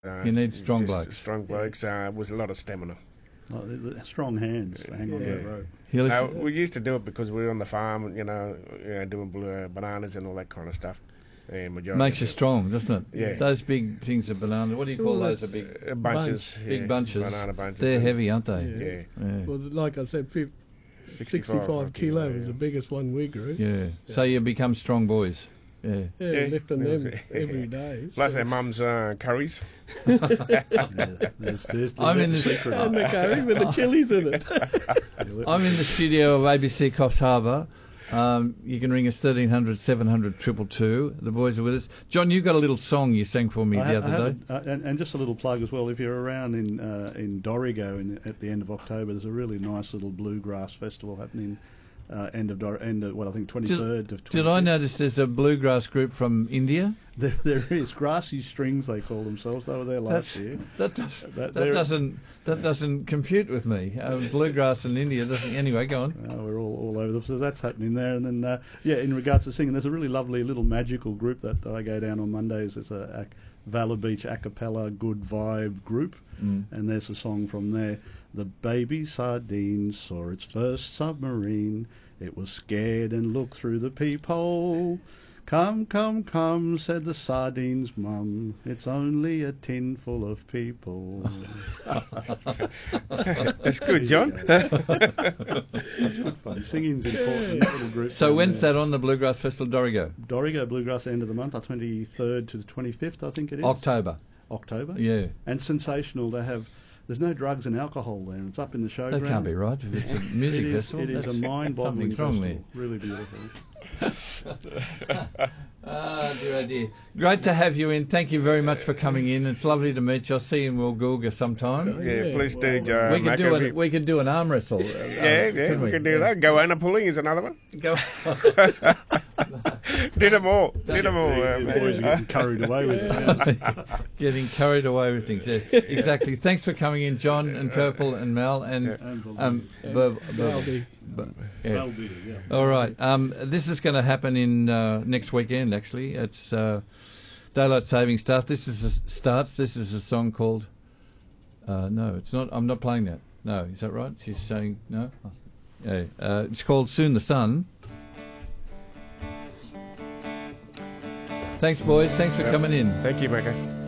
You need strong just blokes. Strong blokes with a lot of stamina. Oh, the strong hands to hang on that rope. We used to do it because we were on the farm, doing bananas and all that kind of stuff. Makes you strong, doesn't it? Yeah. Those big things of banana. What do you call those? Big bunches. Big bunches. Banana bunches. They're heavy, aren't they? Yeah. Well, like I said, 65 kilo was the biggest one we grew. Yeah. So you become strong boys. Yeah. Lifting them every day. Plus our mum's curries. There's I'm in the secret. And the curry with the chilies in it. I'm in the studio of ABC Coffs Harbour. You can ring us 1300 700 222. The boys are with us. John, you got a little song you sang for me the other day. And just a little plug as well. If you're around in Dorrigo at the end of October, there's a really nice little bluegrass festival happening. End of I think 23rd to 25th. Did I notice there's a bluegrass group from India? There is. Grassy Strings, they call themselves. They were there last year. That doesn't compute with me. Bluegrass in India doesn't. Anyway, go on. We're all over them, so that's happening there. And then, in regards to singing, there's a really lovely little magical group that I go down on Mondays. It's a Valor Beach a cappella good vibe group, and there's a song from there. The baby sardine saw its first submarine. It was scared and looked through the peephole. Come, come, come, said the sardine's mum. It's only a tin full of people. That's good, John. That's good fun. Singing's important. Little group. So when's that on the Bluegrass Festival, Dorrigo? Dorrigo Bluegrass, end of the month, 23rd to the 25th, I think it is. October. Yeah. And sensational. There's no drugs and alcohol there. It's up in the showground. That can't be right. If it's a music festival, it is a mind-boggling festival. There. Really beautiful. Dear, dear. Great to have you in. Thank you very much for coming in. It's lovely to meet you. I'll see you in Woolgoolga sometime. Please do, Joe. We could do an arm wrestle. We can do that. Goanna pulling is another one. Did them all. The boys are getting carried away with it. Getting carried away with things. Yeah, exactly. Thanks for coming in, John and Purple and Mel and All right. This is going to happen in next weekend. Actually, it's daylight saving starts. This is a song called. No, it's not. I'm not playing that. No, is that right? She's saying no. Yeah. It's called Soon the Sun. Thanks, boys. Thanks for coming in. Thank you, Macca.